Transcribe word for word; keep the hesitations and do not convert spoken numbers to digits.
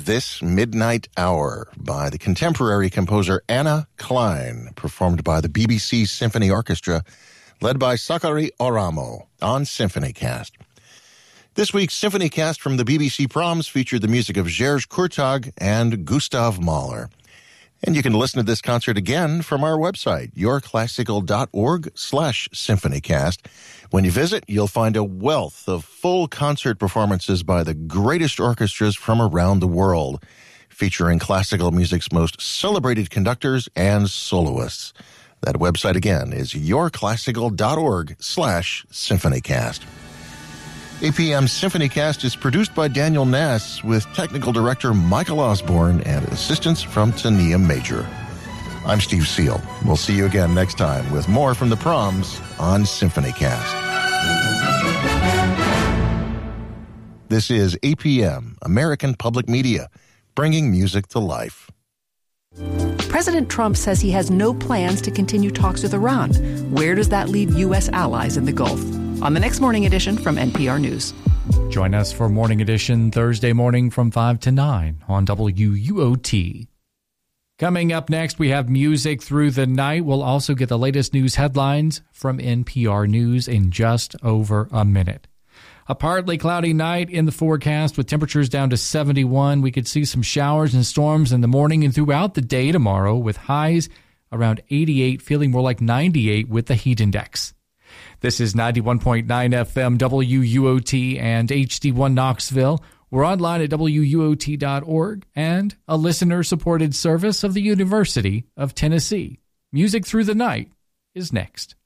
This Midnight Hour by the contemporary composer Anna Klein, performed by the B B C Symphony Orchestra, led by Sakari Oramo on SymphonyCast. This week's SymphonyCast from the B B C Proms featured the music of Jerzy Kurtag and Gustav Mahler. And you can listen to this concert again from our website, yourclassical.org slash symphonycast. When you visit, you'll find a wealth of full concert performances by the greatest orchestras from around the world, featuring classical music's most celebrated conductors and soloists. That website again is yourclassical.org slash symphonycast. A P M SymphonyCast is produced by Daniel Ness with technical director Michael Osborne and assistance from Tania Major. I'm Steve Seal. We'll see you again next time with more from the Proms on SymphonyCast. This is A P M, American Public Media, bringing music to life. President Trump says he has no plans to continue talks with Iran. Where does that leave U S allies in the Gulf? On the next Morning Edition from N P R News. Join us for Morning Edition Thursday morning from five to nine on W U O T. Coming up next, we have Music Through the Night. We'll also get the latest news headlines from N P R News in just over a minute. A partly cloudy night in the forecast with temperatures down to seventy-one. We could see some showers and storms in the morning and throughout the day tomorrow with highs around eighty-eight, feeling more like ninety-eight with the heat index. This is ninety-one point nine F M W U O T and H D one Knoxville. We're online at W U O T dot org and a listener-supported service of the University of Tennessee. Music Through the Night is next.